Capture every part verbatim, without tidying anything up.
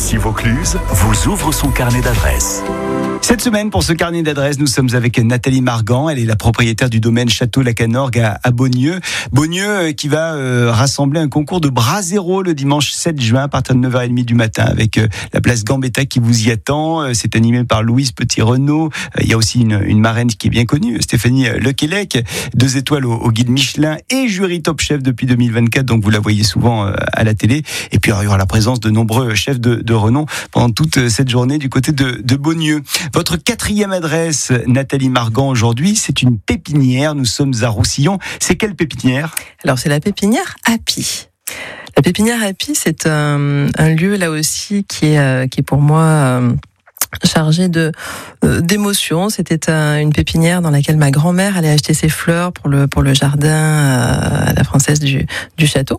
Ici Vaucluse vous ouvre son carnet d'adresses. Cette semaine, pour ce carnet d'adresses, nous sommes avec Nathalie Margan. Elle est la propriétaire du domaine Château-Lacanorgue à, à Beaunieu. Beaunieu euh, qui va euh, rassembler un concours de brasero le dimanche sept juin à partir de neuf heures trente du matin avec euh, la place Gambetta qui vous y attend. Euh, c'est animé par Louise Petit-Renaud. Euh, il y a aussi une, une marraine qui est bien connue, Stéphanie Lequelec, deux étoiles au, au guide Michelin et jury Top Chef depuis deux mille vingt-quatre. Donc vous la voyez souvent euh, à la télé. Et puis il y aura la présence de nombreux chefs de, de renom pendant toute cette journée du côté de, de Beaunieu. Votre quatrième adresse, Nathalie Margan, aujourd'hui, c'est une pépinière. Nous sommes à Roussillon. C'est quelle pépinière ? Alors, c'est la pépinière Happy. La pépinière Happy, c'est un, un lieu, là aussi, qui est, euh, qui est pour moi... Euh, chargé de euh, d'émotions. C'était un, une pépinière dans laquelle ma grand-mère allait acheter ses fleurs pour le pour le jardin euh, à la française du du château.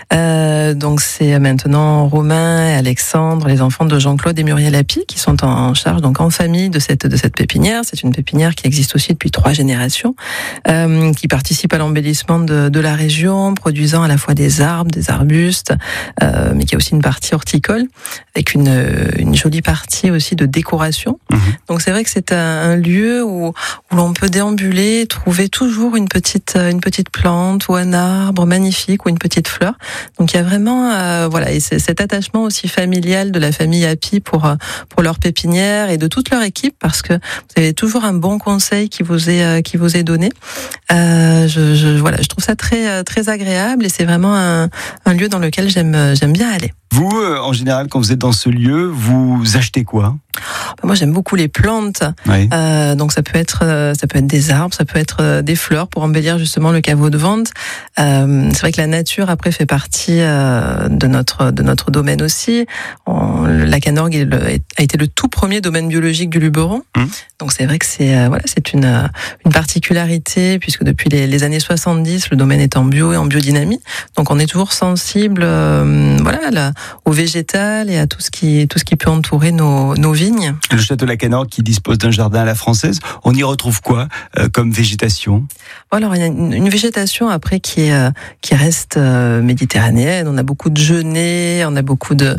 Euh, donc c'est maintenant Romain et Alexandre, les enfants de Jean-Claude et Muriel Happy, qui sont en, en charge donc en famille de cette de cette pépinière. C'est une pépinière qui existe aussi depuis trois générations, euh, qui participe à l'embellissement de de la région, produisant à la fois des arbres, des arbustes, euh, mais qui a aussi une partie horticole avec une une jolie partie aussi de décoration. Mmh. Donc c'est vrai que c'est un, un lieu où, où l'on peut déambuler, trouver toujours une petite une petite plante ou un arbre magnifique ou une petite fleur. Donc il y a vraiment euh, voilà et c'est cet attachement aussi familial de la famille Happy pour pour leur pépinière et de toute leur équipe, parce que vous avez toujours un bon conseil qui vous est euh, qui vous est donné. Euh, je, je voilà, je trouve ça très très agréable et c'est vraiment un, un lieu dans lequel j'aime j'aime bien aller. Vous, en général, quand vous êtes dans ce lieu, vous achetez quoi ? Moi, j'aime beaucoup les plantes. Oui. Euh, donc, ça peut être, ça peut être des arbres, ça peut être des fleurs pour embellir justement le caveau de vente. Euh, c'est vrai que la nature, après, fait partie euh, de notre de notre domaine aussi. On, le Lacanorgue est le, a été le tout premier domaine biologique du Luberon. Mmh. Donc, c'est vrai que c'est euh, voilà, c'est une une particularité, puisque depuis les, les années soixante-dix, le domaine est en bio et en biodynamie. Donc, on est toujours sensible, euh, voilà, là, au végétal et à tout ce qui tout ce qui peut entourer nos nos vignes. Le château Lacanorgue qui dispose d'un jardin à la française, on y retrouve quoi euh, comme végétation ? Alors il y a une, une végétation après qui est euh, qui reste euh, méditerranéenne. On a beaucoup de genêts, on a beaucoup de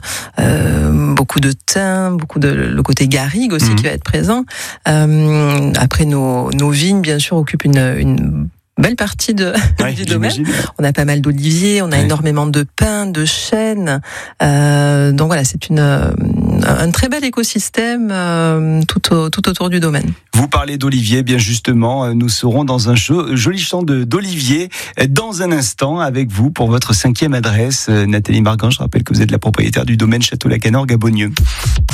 euh, beaucoup de thym, beaucoup de le côté garrigue aussi mmh. qui va être présent. Euh, après nos nos vignes bien sûr occupent une une belle partie de, ouais, du domaine. On a pas mal d'oliviers, on a ouais. énormément de pins, de chênes. Euh, donc voilà, c'est une, un très bel écosystème euh, tout, au, tout autour du domaine. Vous parlez d'oliviers, bien justement. Nous serons dans un joli champ de, d'oliviers dans un instant avec vous pour votre cinquième adresse. Nathalie Margan, je rappelle que vous êtes la propriétaire du domaine Château-Lacanorgue à Beaunieu.